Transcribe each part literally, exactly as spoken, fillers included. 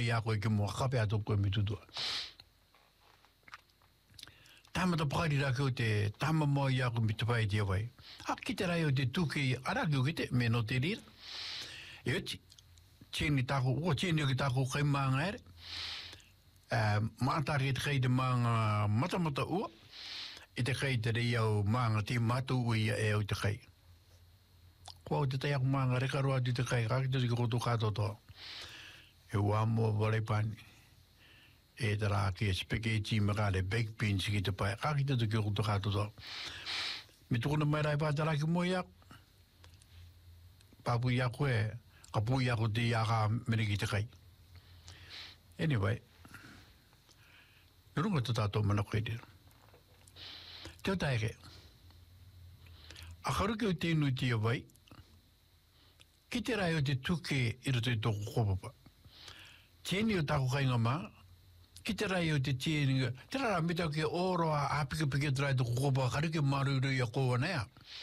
ia koe ke mua kape ato koe mitutua. Tama ta pakari rake o te tama mo ia koe mitupai te awai. A ki te rai o te tuke araki o kite, me no te rira. E oti, tēni tāko, ua tēni o ki tāko kai maanga ere. Uh, Maatari e te kai te maanga matamata ua. E te kai te rei au maanga te matu ua ia e au te kai. Kua o te tai aku maanga rekaroa tu te kai, kaki te koto katotoa. E ua mua waleipani. E te rā ki e spaghetti makare baked beans ki te pai, kaki te koto katotoa. Me tukuna mai rai pātara ki mo iaku. Papu iaku e, ka pu iaku te iaka mene ki te kai. Anyway, nurunga te tātou mana koe tira. Teo taike. A karuke o te inu te awai, ki te rai o te tuke i roto i tōku kopapa. Tēni o tāku kainga mā, ki te rai o te tēni, te rara mitau ke oroa apika pike te rai tōku kopapa, karuke maruru i a koa nea.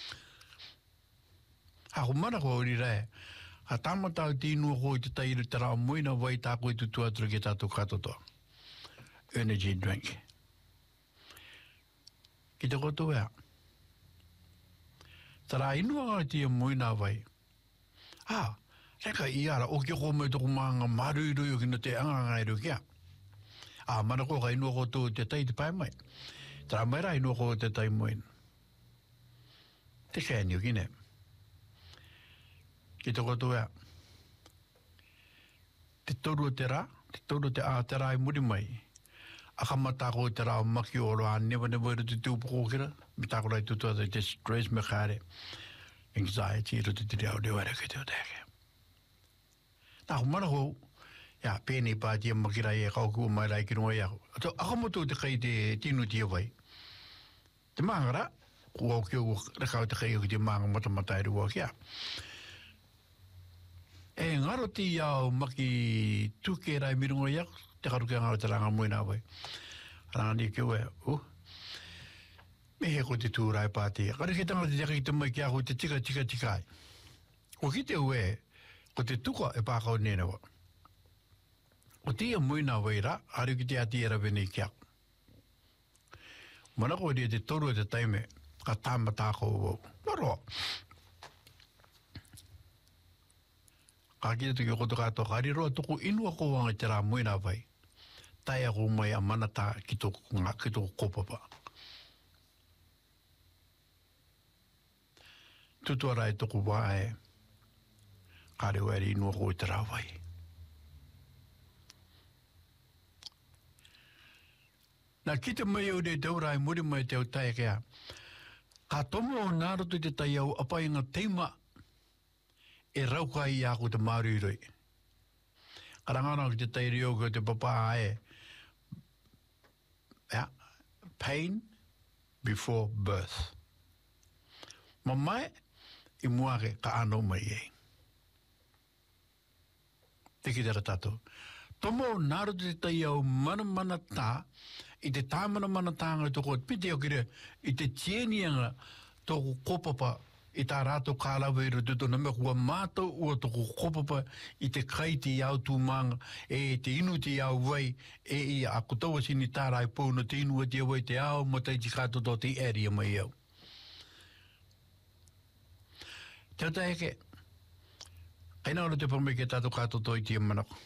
Hako mana ko ori rai, a tamatau te inu ko i te tairu te rao moina wai tāku i tutua tura ke tātou katotoa. Energy drink. Ki te koto ea. Tara inua ngā tia moina wai. Ah, reka i ara, o kia kōmei tōku maanga maruru i kina te angangai ru kia. Ah, mana ko ka inua ko tō te tai te pai mai. Tara mai ra inua ko te tai moina. Te kēni o kine. Ki te koto ea. Te toru o te rā, te toru te a te rā i muri mai. A kamata ko te rā o maki o roa, newa newa i rutu tūpu kōkira. Mi tāko rai tutua te stress me kāre. Anxiety i rutu te reo reo ere ki te o teke. Nā ko mana ko, ia, pēnei pāti a maki rai e kauku o mai rai ki noa iako. Ato, akamoto te kai te tinu tia wai. Te maangara, ko au ki o rekau te kai o ki te maanga matamata e rua kia. E ngaro ti iau maki tuke rai mirungo iako, te karuke ngaro te ranga moina wai. Ranga ni kio e, uh, me he ko te tūrai pāti. Kare ke tanga te teka ki te mai kia ko te tika tika tikai. Ko ki te ue, ko te tuka e pākau nene wa. Ko te ia moina wai ra, haru ki te ati era vene kia. Mana ko rea te toru e te taime, ka tāma tāko wau. Naro. Ka ki te tuki koto kato, ka roa tuku inua ko wanga te rā moina wai. Tai ako mai a manata ki tō ngā ki tō kopapa. Tutua rai tōku wae, ka reo eri inua ko i te rā wai. Nā ki te mai au de te urai muri mai te au tai kea, ka tomo o nāroto te tai au apai ngā teima e rauka i ako te marurui. Karangana ki te tai reo ko te papa e, yeah, pain before birth. Ma mai, i muare ka ano mai e. Te ki tera tato. Tomo naro te tai au mana mana tā, i te tā mana mana tānga toko, pite o kire, i te tienianga toko kopapa, i tā rātou kālawa i rututo, na mea kua mātou ua toko kopapa i te kai te iau tūmanga, e te inu te iau wai, e i a kotaua sini tā rai pōna te inu te iau wai te au, ma tei ti kātoto te area mai iau. Te ata eke, kaina ora te pamei ke tātou kātoto i te manako.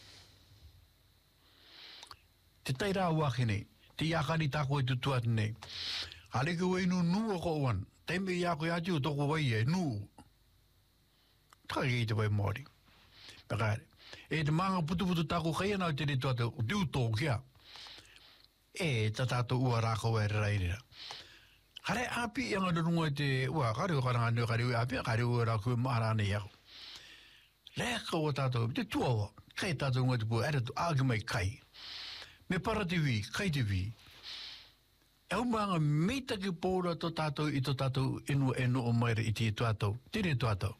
Te tai rā wāke nei, te iakari tāko e tutuat nei. Aleke wai nu nua ko wan, teime iako i ati o toko wai e nu. Taka i te wai Māori. Pekare. E te maanga putu putu tāko kai anau te retu atu, o te uto kia. E ta tātou ua rākau e reira. Kare api i anga runga te, ua, kare o karanga nui kare ui api, kare ua rākau e maarane iako. Leka o tātou, te tuawa, kai tātou ngā te pua, ere tu āki mai kai. Me para te wi, kai te wi. Au maanga meita ki pōra to tātou i to tātou inu enu o maere i te tuatou, tere tuatou.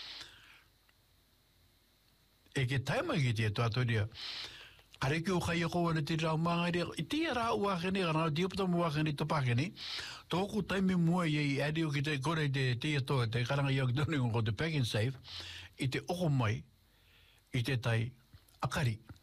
E ke taima ki te tuatou rea, kare ki o kai a kowana te rau maanga rea, i te rā uakene, ka rā te opata muakene to pakene, tōku taime mua i e adi o ki te kore te te atoa, te karanga i au ki tonu ko te pack and save, i te oko mai, i te tai akari.